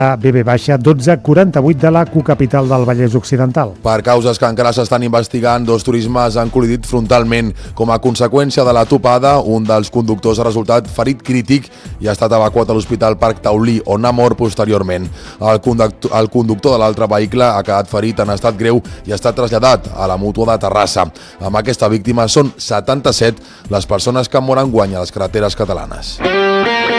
a BB-1248 de la cocapital del Vallès Occidental. Per causes que encara s'estan investigant, dos turismes han col·lidit frontalment. Com a conseqüència de la topada, un dels conductors ha resultat ferit crític i ha estat evacuat a l'Hospital Parc Taulí, on ha mort posteriorment. El conductor de l'altre vehicle ha quedat ferit en estat greu i ha estat traslladat a la Mútua de Terrassa. Amb aquesta víctima són 77 les persones que moren enguany a les carreteres catalanes.